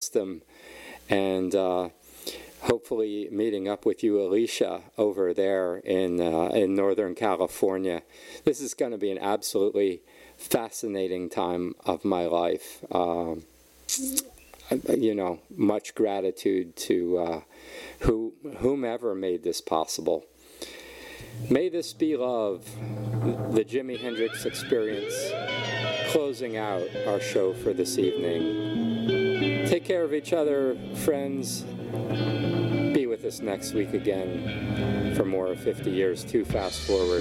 system, and hopefully meeting up with you, Alicia, over there in Northern California. This is going to be an absolutely fascinating time of my life. Much gratitude to whomever made this possible. May this be love, the Jimi Hendrix Experience, closing out our show for this evening. Take care of each other, friends. Be with us next week again for more of 50 Years Too Fast Forward.